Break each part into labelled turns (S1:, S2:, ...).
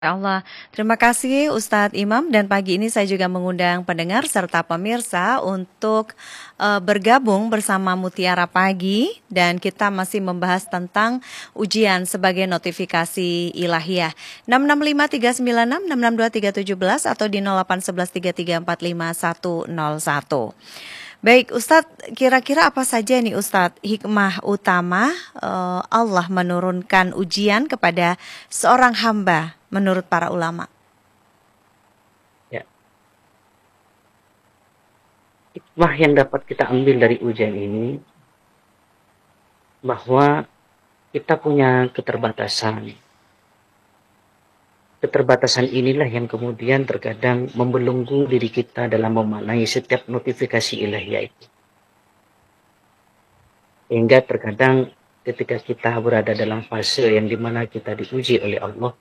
S1: Ya Allah, terima kasih Ustadz Imam dan pagi ini saya juga mengundang pendengar serta pemirsa untuk bergabung bersama Mutiara Pagi dan kita masih membahas tentang ujian sebagai notifikasi ilahiyah. 665 396 662 317 atau di 0811 3345 101. Baik Ustadz, kira-kira apa saja nih Ustadz hikmah utama Allah menurunkan ujian kepada seorang hamba menurut para ulama?
S2: Ya, hikmah yang dapat kita ambil dari ujian ini bahwa kita punya keterbatasan. Keterbatasan inilah yang kemudian terkadang membelenggu diri kita dalam memaknai setiap notifikasi ilahiyah itu. Sehingga terkadang ketika kita berada dalam fase yang dimana kita diuji oleh Allah,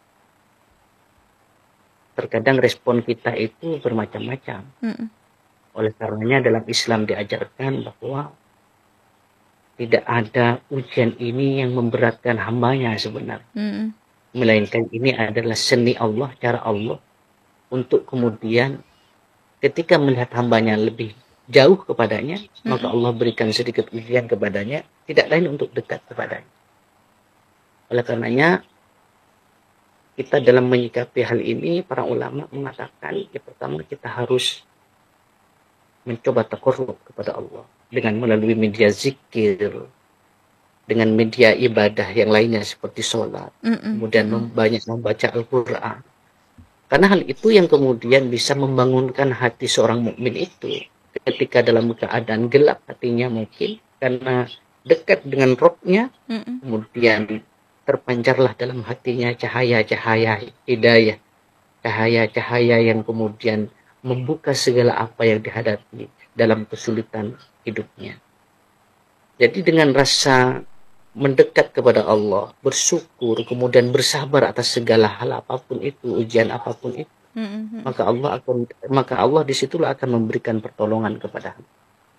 S2: terkadang respon kita itu bermacam-macam. Oleh karenanya dalam Islam diajarkan bahwa tidak ada ujian ini yang memberatkan hambanya sebenarnya. Melainkan ini adalah seni Allah, cara Allah untuk kemudian ketika melihat hambanya lebih jauh kepadanya, maka Allah berikan sedikit ujian kepadanya, tidak lain untuk dekat kepadanya. Oleh karenanya kita dalam menyikapi hal ini, para ulama mengatakan yang pertama kita harus mencoba taqarrub kepada Allah dengan melalui media zikir, dengan media ibadah yang lainnya seperti sholat, kemudian banyak membaca Al-Quran. Karena hal itu yang kemudian bisa membangunkan hati seorang mukmin itu ketika dalam keadaan gelap hatinya mungkin karena dekat dengan Rabb-nya, kemudian terpancarlah dalam hatinya cahaya-cahaya hidayah, cahaya-cahaya yang kemudian membuka segala apa yang dihadapi dalam kesulitan hidupnya. Jadi dengan rasa mendekat kepada Allah, bersyukur, kemudian bersabar atas segala hal apapun itu, ujian apapun itu, maka Allah disitulah akan memberikan pertolongan kepada hamba.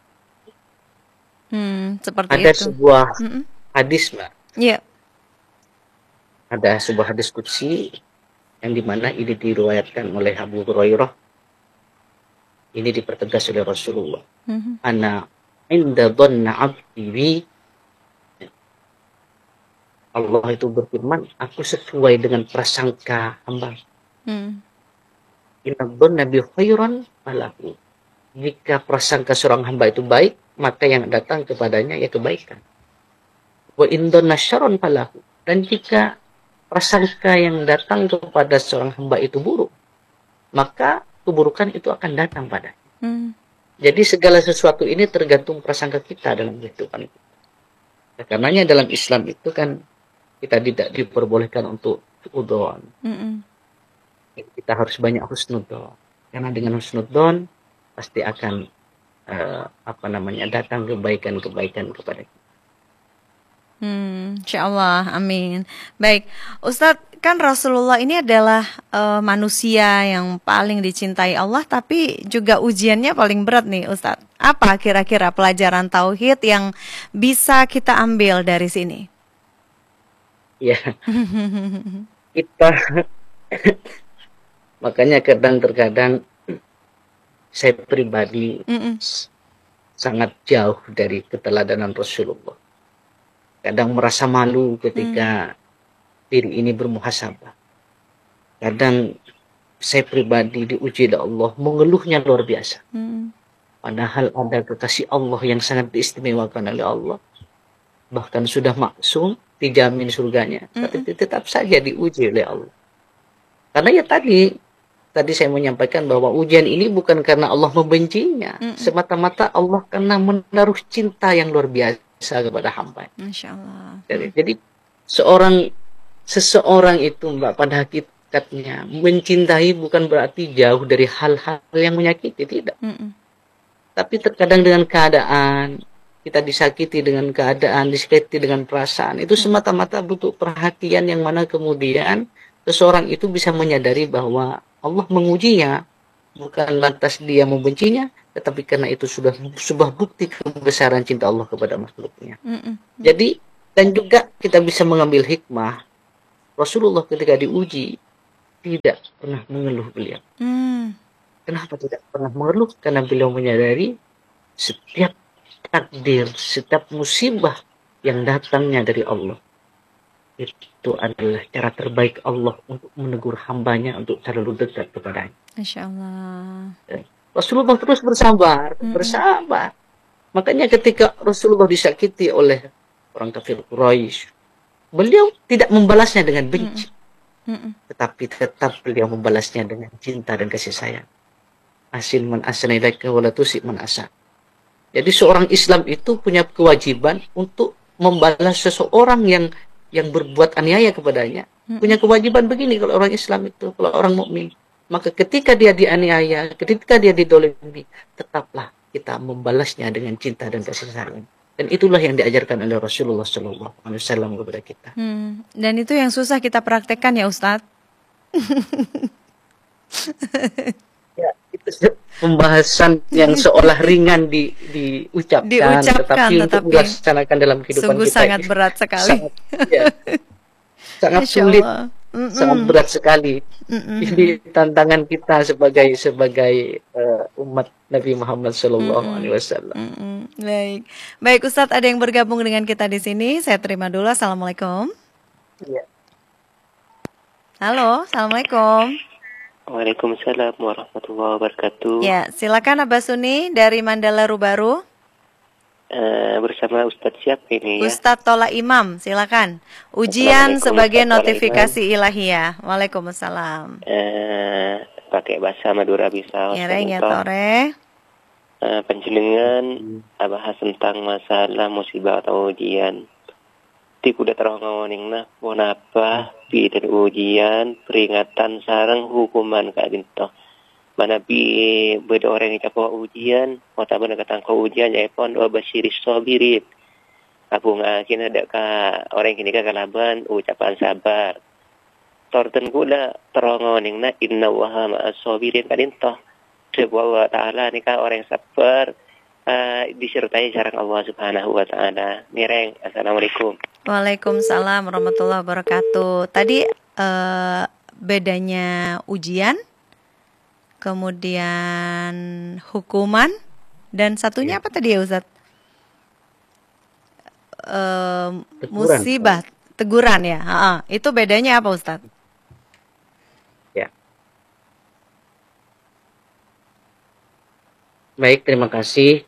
S1: Seperti
S2: Ada
S1: itu.
S2: sebuah hadis, Mbak.
S1: Iya.
S2: Ada sebuah hadis qudsi yang dimana ini diriwayatkan oleh Abu Hurairah. Ini dipertegas oleh Rasulullah. Ana inda dhanna 'abdi bi. Allah itu berfirman, aku sesuai dengan prasangka hamba. Inna dhanna bi khairan falahu. Jika prasangka seorang hamba itu baik, maka yang datang kepadanya ya kebaikan. Wa in dhanna syarran falahu. Dan jika prasangka yang datang kepada seorang hamba itu buruk, maka keburukan itu akan datang padanya. Jadi segala sesuatu ini tergantung prasangka kita dalam kehidupan kita. Nah, karenanya dalam Islam itu kan kita tidak diperbolehkan untuk suudzon. Kita harus banyak husnudzon. Karena dengan husnudzon pasti akan datang kebaikan-kebaikan kepada kita.
S1: Insyaallah, amin. Baik, Ustadz, kan Rasulullah ini adalah manusia yang paling dicintai Allah, tapi juga ujiannya paling berat nih, Ustadz. Apa kira-kira pelajaran tauhid yang bisa kita ambil dari sini?
S2: Ya, kita makanya terkadang saya pribadi sangat jauh dari keteladanan Rasulullah. Kadang merasa malu ketika diri ini bermuhasabah. Kadang saya pribadi diuji oleh Allah, mengeluhnya luar biasa. Padahal ada kekasih Allah yang sangat diistimewakan oleh Allah. Bahkan sudah maksum, dijamin surganya. Tapi tetap saja diuji oleh Allah. Karena ya tadi saya menyampaikan bahwa ujian ini bukan karena Allah membencinya. Semata-mata Allah karena menaruh cinta yang luar biasa kepada hamba.
S1: Masya Allah.
S2: Jadi seseorang itu, Mbak, pada hakikatnya mencintai bukan berarti jauh dari hal-hal yang menyakiti, tidak. Tapi terkadang dengan keadaan, kita disakiti dengan keadaan, disakiti dengan perasaan, itu semata-mata butuh perhatian yang mana kemudian seseorang itu bisa menyadari bahwa Allah mengujinya bukan lantas dia membencinya, tetapi karena itu sudah sebuah bukti kebesaran cinta Allah kepada makhluknya. Jadi, dan juga kita bisa mengambil hikmah Rasulullah ketika diuji, tidak pernah mengeluh beliau.
S1: Hmm.
S2: Kenapa tidak pernah mengeluh? Karena beliau menyadari setiap takdir, setiap musibah yang datangnya dari Allah, itu adalah cara terbaik Allah untuk menegur hambanya untuk selalu dekat kepadanya.
S1: Masya Allah.
S2: Rasulullah terus bersabar, bersabar. Makanya ketika Rasulullah disakiti oleh orang kafir Quraisy, beliau tidak membalasnya dengan benci, tetapi tetap beliau membalasnya dengan cinta dan kasih sayang. Asin man asana ilaika wa la tusi man asa. Jadi seorang Islam itu punya kewajiban untuk membalas seseorang yang berbuat aniaya kepadanya. Punya kewajiban begini kalau orang Islam itu, kalau orang mukmin. Maka ketika dia dianiaya, ketika dia didolimi, tetaplah kita membalasnya dengan cinta dan kasih sayang. Dan itulah yang diajarkan oleh Rasulullah SAW kepada kita.
S1: Dan itu yang susah kita praktekkan ya Ustadz.
S2: Ya, itu pembahasan yang seolah ringan diucapkan, tetapi untuk dilaksanakan dalam kehidupan
S1: sungguh
S2: kita
S1: sangat berat sekali.
S2: Sangat sulit, sangat berat sekali. Ini tantangan kita sebagai umat Nabi Muhammad SAW.
S1: Baik Ustadz, ada yang bergabung dengan kita di sini. Saya terima dulu. Assalamualaikum.
S2: Ya.
S1: Halo, assalamualaikum.
S3: Waalaikumsalam warahmatullahi wabarakatuh.
S1: Ya, silakan Abah Suni dari Mandala Rubaru.
S3: Bersama Ustadz siapa ini ya?
S1: Ustadz Tola Imam, silakan. Ujian sebagai notifikasi ilahiyah. Waalaikumsalam.
S3: Pakai bahasa Madura bisa.
S1: Ya tore.
S3: Panjenengan bahas tentang masalah musibah atau ujian. Ti kuda terong-ngawoningna monapa dan ujian peringatan sarang hukuman kadinto. Mana bi beda orang yang capo ujian, mata bener katang ko ujian ya pon wa basyiris sabirin. Aku ngakin ada ka orang kini ka kalaban ucapan sabar. Torten kula terong-ngawoningna inna waha ma'as sabirin kadinto. Sebuah ta'ala nika orang sabar disertai sareng Allah Subhanahu wa taala. Mireng, assalamualaikum.
S1: Waalaikumsalam warahmatullahi wabarakatuh. Tadi bedanya ujian, kemudian hukuman, dan satunya apa tadi ya Ustadz? Musibah, teguran ya. Itu bedanya apa Ustadz?
S2: Ya. Baik, terima kasih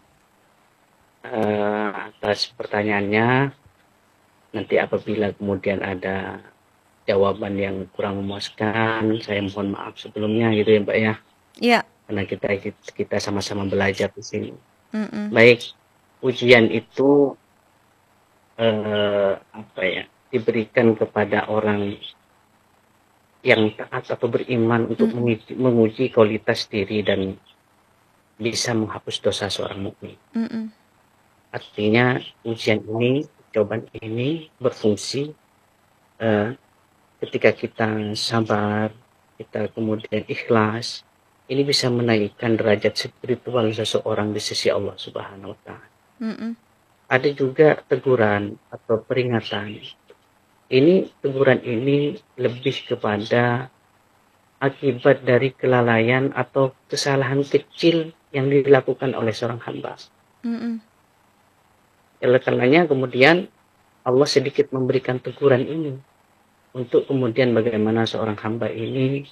S2: atas pertanyaannya. Nanti apabila kemudian ada jawaban yang kurang memuaskan, saya mohon maaf sebelumnya gitu ya Mbak ya.
S1: Iya.
S2: Karena kita sama-sama belajar di sini. Baik, ujian itu diberikan kepada orang yang taat atau beriman untuk menguji kualitas diri dan bisa menghapus dosa seorang mukmin. Artinya ujian ini, cobaan ini berfungsi ketika kita sabar, kita kemudian ikhlas, ini bisa menaikkan derajat spiritual seseorang di sisi Allah Subhanahu wa Ta'ala. Ada juga teguran atau peringatan. Teguran ini lebih kepada akibat dari kelalaian atau kesalahan kecil yang dilakukan oleh seorang hamba. Oleh karenanya kemudian Allah sedikit memberikan teguran ini untuk kemudian bagaimana seorang hamba ini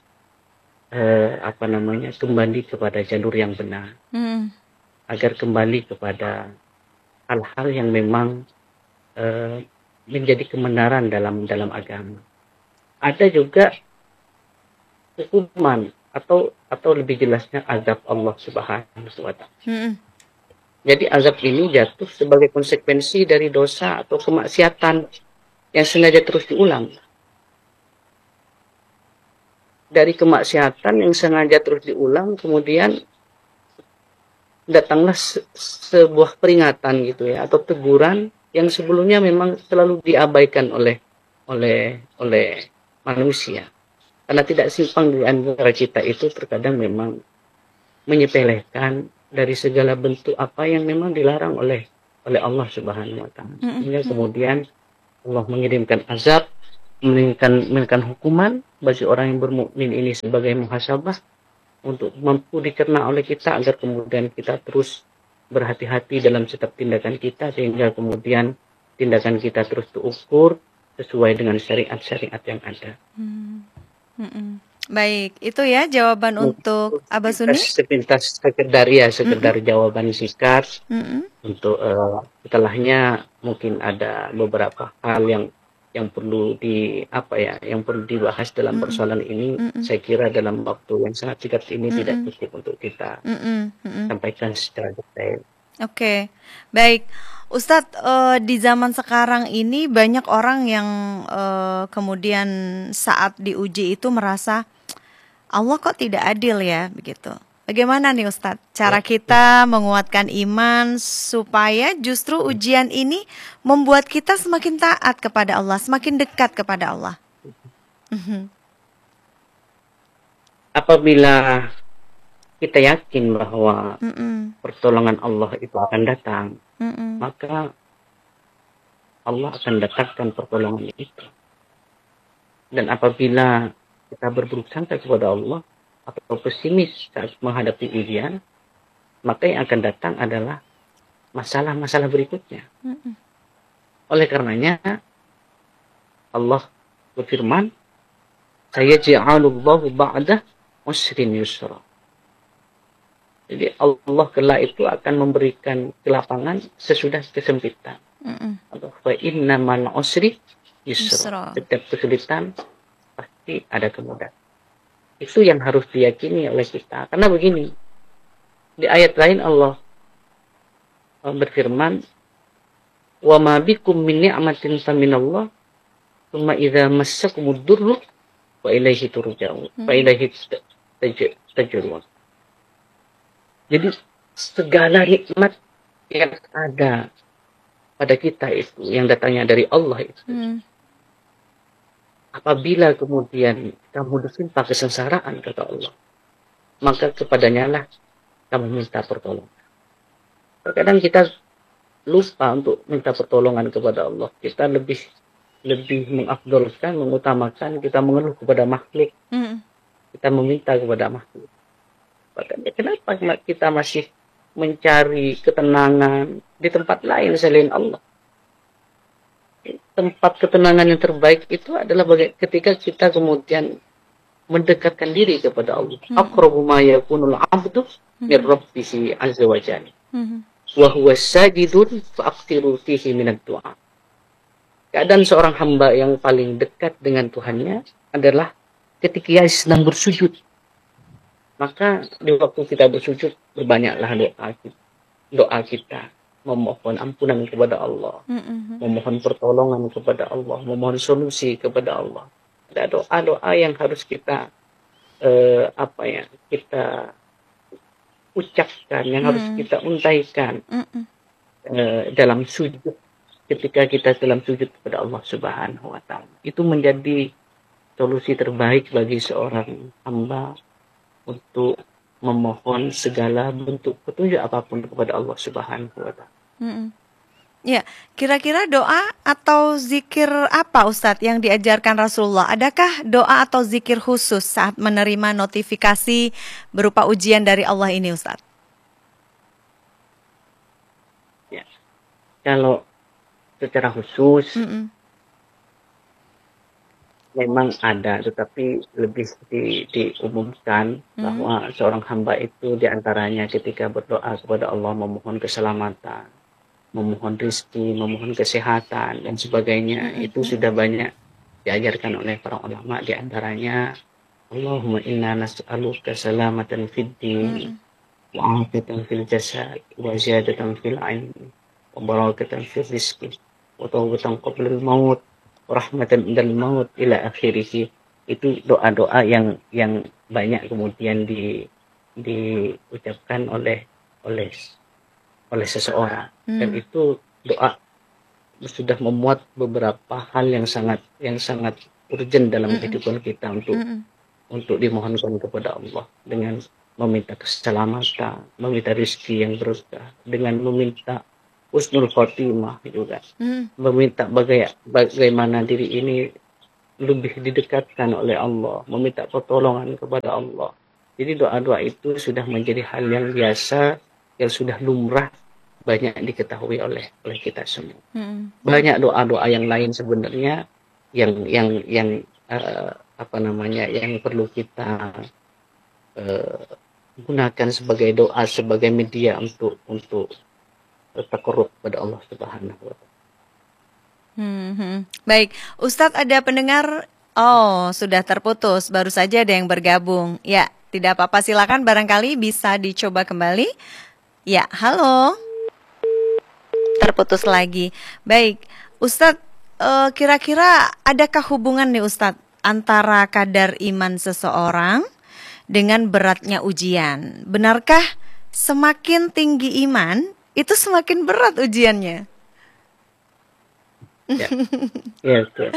S2: kembali kepada jalur yang benar, agar kembali kepada hal-hal yang memang menjadi kebenaran dalam agama. Ada juga hukuman atau lebih jelasnya azab Allah Subhanahu wa Ta'ala. Jadi azab ini jatuh sebagai konsekuensi dari dosa atau kemaksiatan yang sengaja terus diulang. Dari kemaksiatan yang sengaja terus diulang, kemudian datanglah sebuah peringatan gitu ya, atau teguran yang sebelumnya memang selalu diabaikan oleh manusia. Karena tidak simpang di antara kita itu terkadang memang menyepelekan dari segala bentuk apa yang memang dilarang oleh Allah Subhanahu wa Ta'ala. Sehingga kemudian Allah mengirimkan azab menginginkan hukuman bagi orang yang bermukmin ini sebagai muhasabah untuk mampu dicerna oleh kita agar kemudian kita terus berhati-hati dalam setiap tindakan kita sehingga kemudian tindakan kita terus terukur sesuai dengan syariat-syariat yang ada.
S1: Baik, itu ya jawaban untuk Abah Suni.
S2: Sepintas sekedar jawaban singkat. Untuk setelahnya mungkin ada beberapa hal yang perlu yang perlu dibahas dalam persoalan ini. Saya kira dalam waktu yang sangat singkat ini tidak cukup untuk kita sampaikan secara detail.
S1: Oke, baik. Ustadz, di zaman sekarang ini banyak orang yang kemudian saat diuji itu merasa Allah kok tidak adil ya, begitu. Bagaimana nih Ustadz, cara kita menguatkan iman supaya justru ujian ini membuat kita semakin taat kepada Allah, semakin dekat kepada Allah?
S2: Apabila kita yakin bahwa pertolongan Allah itu akan datang, maka Allah akan datangkan pertolongan itu. Dan apabila kita berburuk sangka kepada Allah atau pesimis saat menghadapi ujian, maka yang akan datang adalah masalah-masalah berikutnya. Oleh karenanya Allah berfirman, "Sayaj'alullahu ba'da usrin yusra." Jadi Allah kelak itu akan memberikan kelapangan sesudah kesempitan. Atau fa innamal usri yusra. Setiap kesulitan pasti ada kemudahan. Itu yang harus diyakini oleh kita. Karena begini, di ayat lain Allah berfirman, "Wa ma bikum min ni'matin faminallah, tsumma idza massakumud durru wa ilaihi turja'un." Wa ilaihi tajurun. Jadi segala nikmat yang ada pada kita itu, yang datangnya dari Allah itu, apabila kemudian kamu ditimpa kesengsaraan kata Allah, maka kepadanya lah kamu minta pertolongan. Terkadang kita lupa untuk minta pertolongan kepada Allah. Kita lebih mengafdolkan, mengutamakan, kita mengeluh kepada makhluk. Kita meminta kepada makhluk. Makanya kenapa kita masih mencari ketenangan di tempat lain selain Allah? Tempat ketenangan yang terbaik itu adalah ketika kita kemudian mendekatkan diri kepada Allah. Aqrabu ma yakunul 'abdu min rabbih 'azza wa jalla. Wa huwa sajidun fa'aktiru fihi minad du'a. Keadaan seorang hamba yang paling dekat dengan Tuhannya adalah ketika ia sedang bersujud. Maka di waktu kita bersujud, berbanyaklah doa kita, memohon ampunan kepada Allah, memohon pertolongan kepada Allah, memohon solusi kepada Allah. Ada doa-doa yang harus kita kita ucapkan, yang harus kita untaikan dalam sujud, ketika kita dalam sujud kepada Allah Subhanahu wa Ta'ala. Itu menjadi solusi terbaik bagi seorang hamba untuk memohon segala bentuk petunjuk apapun kepada Allah Subhanahu wa Ta'ala.
S1: Ya, kira-kira doa atau zikir apa Ustadz yang diajarkan Rasulullah? Adakah doa atau zikir khusus saat menerima notifikasi berupa ujian dari Allah ini Ustadz?
S2: Ya, kalau secara khusus memang ada, tetapi lebih diumumkan bahwa seorang hamba itu diantaranya ketika berdoa kepada Allah memohon keselamatan, memohon rezeki, memohon kesehatan dan sebagainya, itu sudah banyak diajarkan oleh para ulama. Diantaranya Allahumma inna nas'aluka salamatan fid din wa afiyatan fil jasad wa ziyadatan fil ilmi wa barakatan fil rizqi wa tawbatan qabla al maut rahmatan indal maut ila akhirih. Itu doa-doa yang banyak kemudian diucapkan oleh seseorang, dan itu doa sudah memuat beberapa hal yang sangat urgent dalam kehidupan kita untuk dimohonkan kepada Allah, dengan meminta keselamatan, meminta rezeki yang berkah, dengan meminta husnul khotimah juga, meminta bagaimana diri ini lebih didekatkan oleh Allah, meminta pertolongan kepada Allah. Jadi doa-doa itu sudah menjadi hal yang biasa, yang sudah lumrah, banyak diketahui oleh kita semua. Banyak doa-doa yang lain sebenarnya yang yang perlu kita gunakan sebagai doa, sebagai media untuk takarrub pada Allah Subhanahu wa taala.
S1: Baik, Ustadz, ada pendengar. Oh, sudah terputus, baru saja ada yang bergabung. Ya, tidak apa-apa, silakan, barangkali bisa dicoba kembali. Ya, halo. Terputus lagi. Baik, Ustadz, kira-kira adakah hubungan nih Ustadz antara kadar iman seseorang dengan beratnya ujian? Benarkah semakin tinggi iman, itu semakin berat ujiannya?
S2: Ya, betul.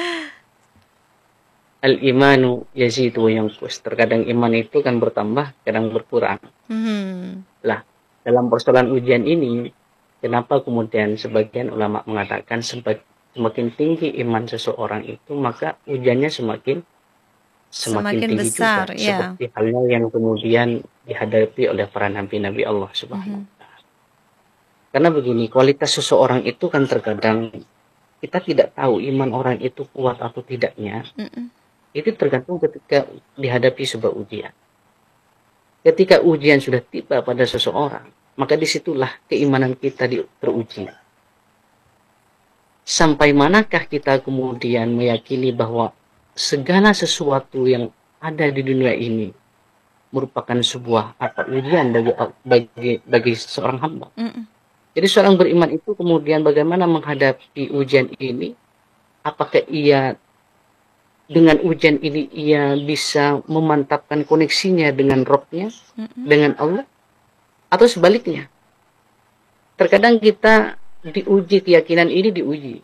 S2: Al-imanu yazidu wa yanqus. Terkadang iman itu kan bertambah, kadang berkurang. Lah, dalam persoalan ujian ini, kenapa kemudian sebagian ulama mengatakan semakin tinggi iman seseorang itu, maka ujiannya semakin tinggi
S1: besar,
S2: juga.
S1: ya.
S2: Seperti halnya yang kemudian dihadapi oleh para nabi-nabi Allah Subhanahu wa taala. Karena begini, kualitas seseorang itu kan terkadang kita tidak tahu iman orang itu kuat atau tidaknya. Itu tergantung ketika dihadapi sebuah ujian. Ketika ujian sudah tiba pada seseorang, maka disitulah keimanan kita teruji. Sampai manakah kita kemudian meyakini bahwa segala sesuatu yang ada di dunia ini merupakan sebuah ujian bagi seorang hamba. Jadi seorang beriman itu kemudian bagaimana menghadapi ujian ini? Apakah ia dengan ujian ini ia bisa memantapkan koneksinya dengan Rabb-nya, dengan Allah? Atau sebaliknya? Terkadang kita diuji, keyakinan ini diuji.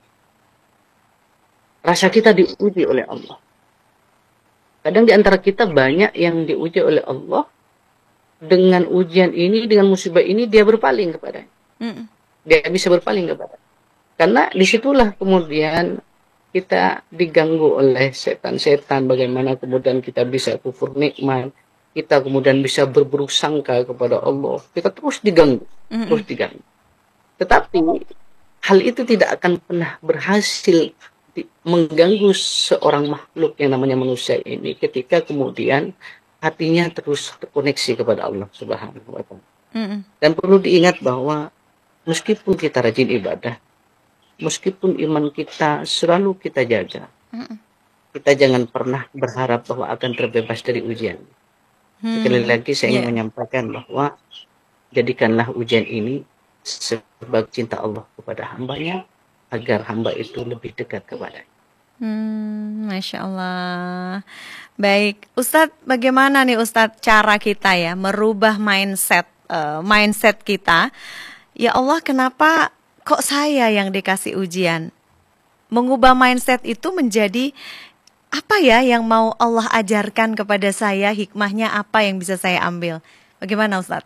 S2: Rasa kita diuji oleh Allah. Kadang di antara kita banyak yang diuji oleh Allah. Dengan ujian ini, dengan musibah ini, dia berpaling kepadanya. Dia bisa berpaling kepada. Karena disitulah kemudian kita diganggu oleh setan-setan. Bagaimana kemudian kita bisa kufur nikmat, kita kemudian bisa berburuk sangka kepada Allah. Kita terus diganggu, terus diganggu. Tetapi hal itu tidak akan pernah berhasil mengganggu seorang makhluk yang namanya manusia ini ketika kemudian hatinya terus terkoneksi kepada Allah Subhanahu wa taala. Dan perlu diingat bahwa meskipun kita rajin ibadah, meskipun iman kita selalu kita jaga, kita jangan pernah berharap bahwa akan terbebas dari ujian. Sekali lagi saya ingin menyampaikan bahwa jadikanlah ujian ini sebagai cinta Allah kepada hambanya, agar hamba itu lebih dekat kepadanya.
S1: Masya Allah. Baik, Ustadz, bagaimana nih Ustadz cara kita ya merubah mindset kita? Ya Allah, kenapa kok saya yang dikasih ujian? Mengubah mindset itu menjadi apa ya yang mau Allah ajarkan kepada saya, hikmahnya apa yang bisa saya ambil? Bagaimana Ustadz?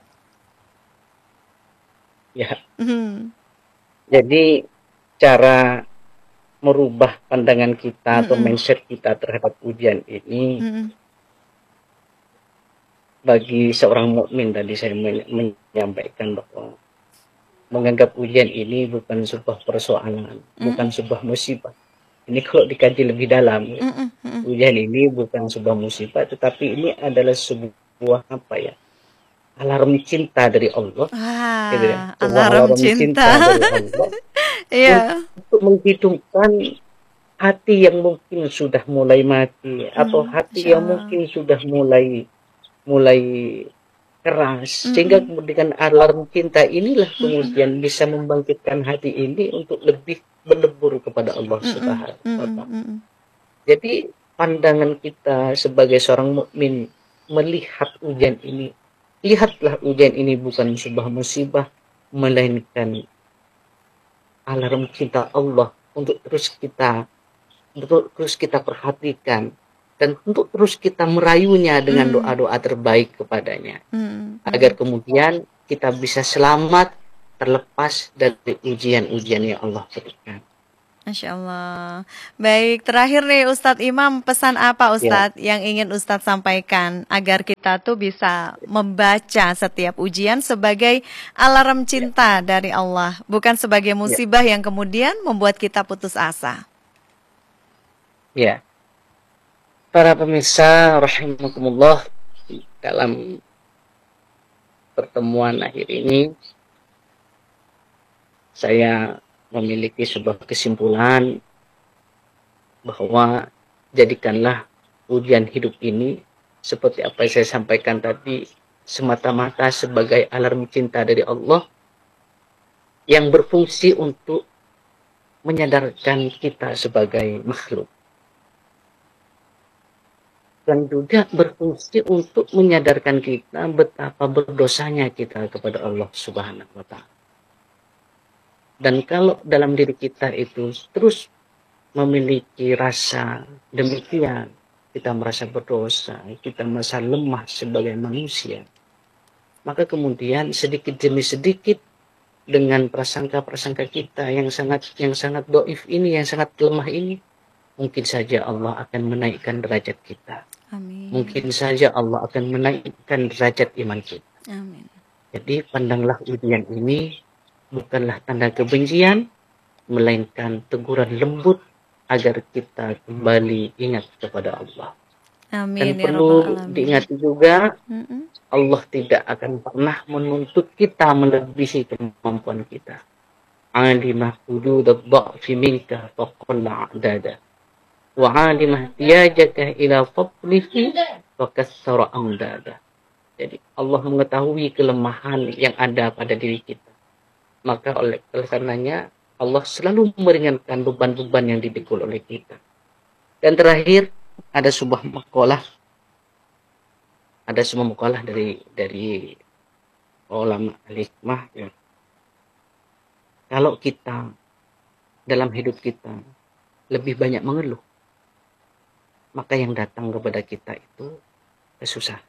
S2: Ya. Jadi cara merubah pandangan kita atau mindset kita terhadap ujian ini, bagi seorang mukmin tadi saya menyampaikan bahwa menganggap ujian ini bukan sebuah persoalan, bukan sebuah musibah. Ini kalau dikaji lebih dalam, ujian ini bukan sebuah musibah, tetapi ini adalah sebuah alarm cinta dari Allah.
S1: Alarm cinta
S2: dari Allah. Untuk menghidupkan hati yang mungkin sudah mulai mati, atau hati yang mungkin sudah mulai keras, sehingga kemudian alarm cinta inilah kemudian bisa membangkitkan hati ini untuk lebih berlebur kepada Allah Subhanahu wa taala. Jadi pandangan kita sebagai seorang mukmin melihat ujian ini, lihatlah ujian ini bukan sebuah musibah, melainkan alarm cinta Allah untuk terus kita perhatikan dan untuk terus kita merayunya dengan doa-doa terbaik kepadanya, agar kemudian kita bisa selamat terlepas dari ujian-ujian yang Allah berikan.
S1: Masya Allah. Baik, terakhir nih Ustadz Imam, pesan apa Ustadz yang ingin Ustadz sampaikan agar kita tuh bisa membaca setiap ujian sebagai alarm cinta dari Allah, bukan sebagai musibah yang kemudian membuat kita putus asa.
S2: Ya, para pemirsa rahimakumullah, dalam pertemuan akhir ini saya memiliki sebuah kesimpulan bahwa jadikanlah ujian hidup ini seperti apa yang saya sampaikan tadi, semata-mata sebagai alarm cinta dari Allah yang berfungsi untuk menyadarkan kita sebagai makhluk, dan juga berfungsi untuk menyadarkan kita betapa berdosanya kita kepada Allah Subhanahu wa Ta'ala. Dan kalau dalam diri kita itu terus memiliki rasa demikian, kita merasa berdosa, kita merasa lemah sebagai manusia, maka kemudian sedikit demi sedikit dengan prasangka-prasangka kita yang sangat doif ini, yang sangat lemah ini, mungkin saja Allah akan menaikkan derajat kita.
S1: Amin.
S2: Mungkin saja Allah akan menaikkan derajat iman kita.
S1: Amin.
S2: Jadi pandanglah ujian ini bukanlah tanda kebencian, melainkan teguran lembut agar kita kembali ingat kepada Allah.
S1: Amin.
S2: Dan perlu diingati juga, Allah tidak akan pernah menuntut kita melebihi kemampuan kita. Alimah hudud ad-dha'fi minka faqalla a'dada. Wa alimah tiyajaka ila fadlihi fakassara amdada. Jadi Allah mengetahui kelemahan yang ada pada diri kita. Maka oleh karenanya Allah selalu meringankan beban-beban yang dipikul oleh kita. Dan terakhir ada sebuah makalah, dari ulama al-hikmah, ya. Kalau kita dalam hidup kita lebih banyak mengeluh, maka yang datang kepada kita itu kesusahan.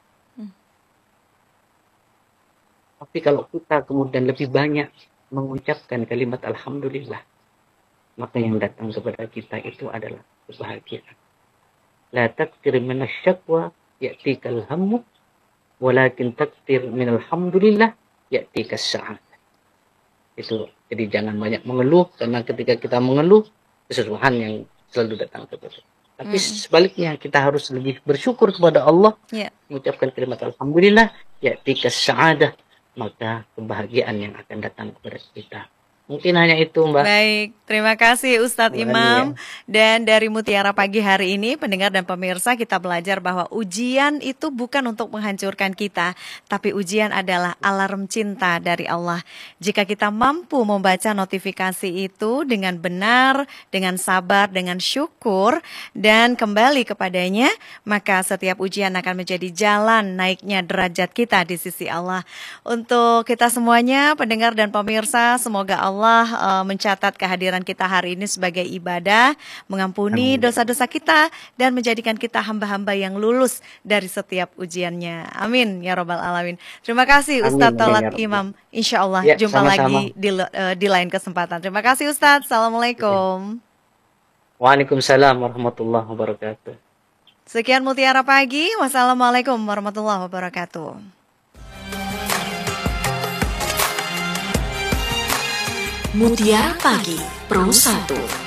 S2: Tapi kalau kita kemudian lebih banyak mengucapkan kalimat alhamdulillah, maka yang datang kepada kita itu adalah kebahagiaan. La taktir minas syakwa ya'tikal hammu, walakin taktir minal hamdulillah ya'tikas sa'adah. Itu, jadi jangan banyak mengeluh, karena ketika kita mengeluh, kesusahan yang selalu datang kepada kita. Tapi sebaliknya, kita harus lebih bersyukur kepada Allah, mengucapkan kalimat alhamdulillah ya'tikas sa'adah, maka kebahagiaan yang akan datang kepada kita. Mungkin hanya itu, Mbak.
S1: Baik, terima kasih Ustadz Imam. Dan dari Mutiara Pagi hari ini, pendengar dan pemirsa, kita belajar bahwa ujian itu bukan untuk menghancurkan kita, tapi ujian adalah alarm cinta dari Allah. Jika kita mampu membaca notifikasi itu dengan benar, dengan sabar, dengan syukur, dan kembali kepadanya, maka setiap ujian akan menjadi jalan naiknya derajat kita di sisi Allah. Untuk kita semuanya, pendengar dan pemirsa, semoga Allah mencatat kehadiran kita hari ini sebagai ibadah, mengampuni dosa-dosa kita, dan menjadikan kita hamba-hamba yang lulus dari setiap ujiannya. Amin ya Rabbal Alamin. Terima kasih Ustadz Tolat Imam. Insya Allah jumpa lagi di lain kesempatan. Terima kasih Ustadz. Assalamualaikum.
S2: Waalaikumsalam warahmatullahi wabarakatuh.
S1: Sekian Mutiara Pagi. Wassalamualaikum warahmatullahi wabarakatuh.
S4: Mutiara Pagi Pro 1.